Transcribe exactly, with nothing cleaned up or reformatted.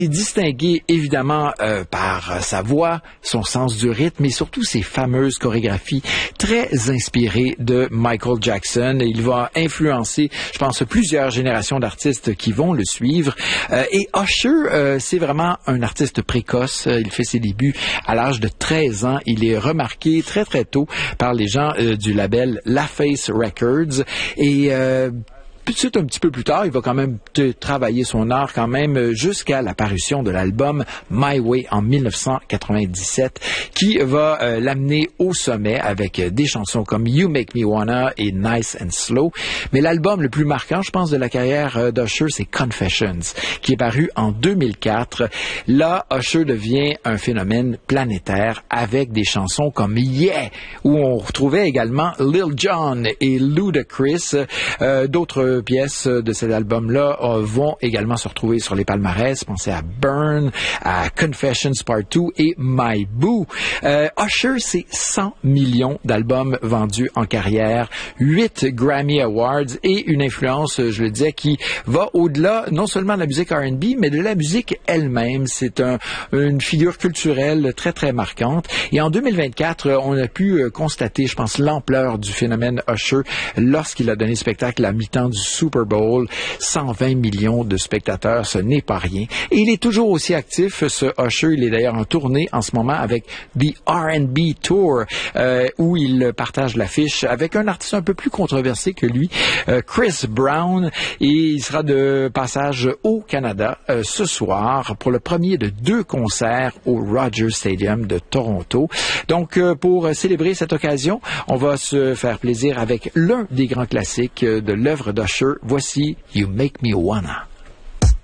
Il est distingué évidemment euh, par sa voix, son sens du rythme et surtout ses fameuses chorégraphies très inspirées de Michael Jackson. Il va influencer, je pense, plusieurs générations d'artistes qui vont le suivre. Euh, et Usher, euh, c'est vraiment un artiste précoce. Il fait ses débuts à l'âge de treize ans. Il est remarqué très très tôt par les gens euh, du label LaFace Records. Et euh, Tout de suite, un petit peu plus tard, il va quand même te travailler son art quand même jusqu'à l'apparition de l'album My Way en dix-neuf cent quatre-vingt-dix-sept qui va euh, l'amener au sommet avec des chansons comme You Make Me Wanna et Nice and Slow. Mais l'album le plus marquant, je pense, de la carrière euh, d'Usher, c'est Confessions, qui est paru en deux mille quatre. Là, Usher devient un phénomène planétaire avec des chansons comme Yeah, où on retrouvait également Lil Jon et Ludacris. Euh, d'autres pièces de cet album-là euh, vont également se retrouver sur les palmarès. Pensez à Burn, à Confessions Part deux et My Boo. Euh, Usher, c'est cent millions d'albums vendus en carrière, huit Grammy Awards et une influence, je le disais, qui va au-delà non seulement de la musique R and B, mais de la musique elle-même. C'est un, une figure culturelle très, très marquante. Et en deux mille vingt-quatre, on a pu constater, je pense, l'ampleur du phénomène Usher lorsqu'il a donné spectacle à mi-temps du Super Bowl, cent vingt millions de spectateurs, ce n'est pas rien. Et il est toujours aussi actif, ce Usher. Il est d'ailleurs en tournée en ce moment avec The R and B Tour, euh, où il partage l'affiche avec un artiste un peu plus controversé que lui, euh, Chris Brown. Et il sera de passage au Canada euh, ce soir pour le premier de deux concerts au Rogers Stadium de Toronto. Donc, euh, pour célébrer cette occasion, on va se faire plaisir avec l'un des grands classiques de l'œuvre d'Usher. Voici You Make Me Wanna.